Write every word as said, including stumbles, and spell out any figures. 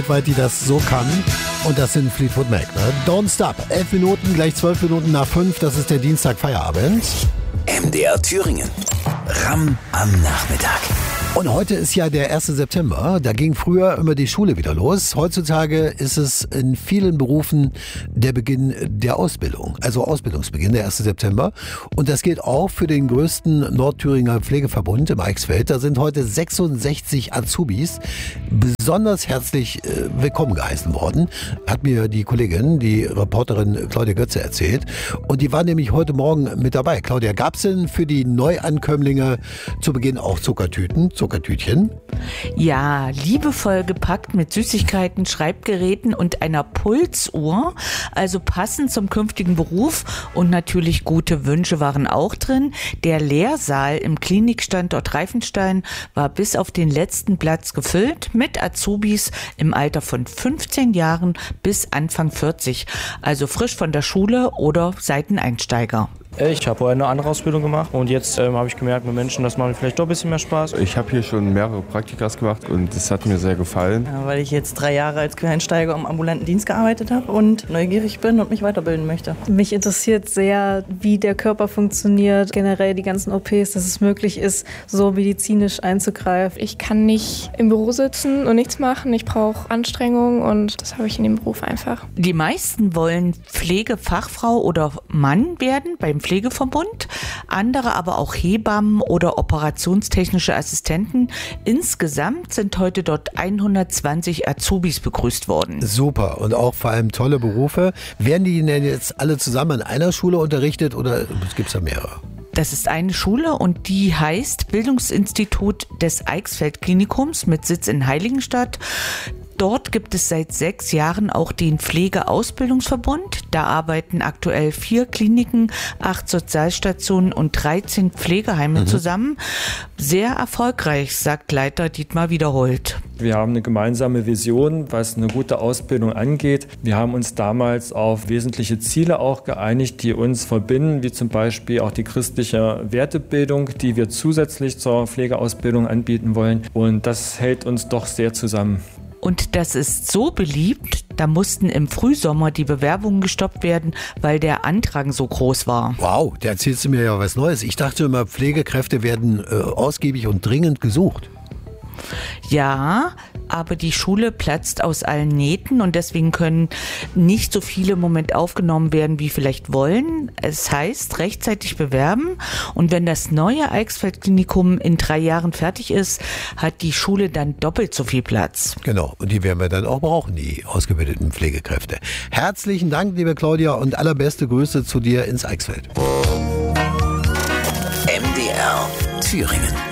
weil die das so kann. Und das sind Fleetwood Mac. Ne? Don't Stop. Elf Minuten, gleich zwölf Minuten nach fünf. Das ist der Dienstag Feierabend. M D R Thüringen. Ram am Nachmittag. Und heute ist ja der erste September. Da ging früher immer die Schule wieder los. Heutzutage ist es in vielen Berufen der Beginn der Ausbildung. Also Ausbildungsbeginn, der erste September. Und das gilt auch für den größten Nordthüringer Pflegeverbund im Eichsfeld. Da sind heute sechsundsechzig Azubis besonders herzlich äh, willkommen geheißen worden. Hat mir die Kollegin, die Reporterin Claudia Götze erzählt. Und die war nämlich heute Morgen mit dabei. Claudia, gab es denn für die Neuankömmlinge zu Beginn auch Zuckertüten? Zuckertütchen? Ja, liebevoll gepackt mit Süßigkeiten, Schreibgeräten und einer Pulsuhr, also passend zum künftigen Beruf, und natürlich gute Wünsche waren auch drin. Der Lehrsaal im Klinikstandort Reifenstein war bis auf den letzten Platz gefüllt mit Azubis im Alter von fünfzehn Jahren bis Anfang vierzig, also frisch von der Schule oder Seiteneinsteiger. Ich habe vorher eine andere Ausbildung gemacht und jetzt ähm, habe ich gemerkt, mit Menschen, das macht mir vielleicht doch ein bisschen mehr Spaß. Ich habe hier schon mehrere Praktikas gemacht und das hat mir sehr gefallen. Ja, weil ich jetzt drei Jahre als Quereinsteiger im ambulanten Dienst gearbeitet habe und neugierig bin und mich weiterbilden möchte. Mich interessiert sehr, wie der Körper funktioniert, generell die ganzen O Ps, dass es möglich ist, so medizinisch einzugreifen. Ich kann nicht im Büro sitzen und nichts machen. Ich brauche Anstrengung und das habe ich in dem Beruf einfach. Die meisten wollen Pflegefachfrau oder Mann werden beim Pflegeverbund, andere aber auch Hebammen oder operationstechnische Assistenten. Insgesamt sind heute dort hundertzwanzig Azubis begrüßt worden. Super, und auch vor allem tolle Berufe. Werden die denn jetzt alle zusammen in einer Schule unterrichtet oder gibt es da mehrere? Das ist eine Schule und die heißt Bildungsinstitut des Eichsfeld-Klinikums mit Sitz in Heiligenstadt. Dort gibt es seit sechs Jahren auch den Pflegeausbildungsverbund. Da arbeiten aktuell vier Kliniken, acht Sozialstationen und dreizehn Pflegeheime mhm. zusammen. Sehr erfolgreich, sagt Leiter Dietmar Wiederholt. Wir haben eine gemeinsame Vision, was eine gute Ausbildung angeht. Wir haben uns damals auf wesentliche Ziele auch geeinigt, die uns verbinden, wie zum Beispiel auch die christliche Wertebildung, die wir zusätzlich zur Pflegeausbildung anbieten wollen. Und das hält uns doch sehr zusammen. Und das ist so beliebt, da mussten im Frühsommer die Bewerbungen gestoppt werden, weil der Andrang so groß war. Wow, da erzählst du mir ja was Neues. Ich dachte immer, Pflegekräfte werden äh, ausgiebig und dringend gesucht. Ja, aber die Schule platzt aus allen Nähten und deswegen können nicht so viele im Moment aufgenommen werden, wie vielleicht wollen. Es heißt, rechtzeitig bewerben, und wenn das neue Eichsfeld-Klinikum in drei Jahren fertig ist, hat die Schule dann doppelt so viel Platz. Genau, und die werden wir dann auch brauchen, die ausgebildeten Pflegekräfte. Herzlichen Dank, liebe Claudia, und allerbeste Grüße zu dir ins Eichsfeld. M D R Thüringen.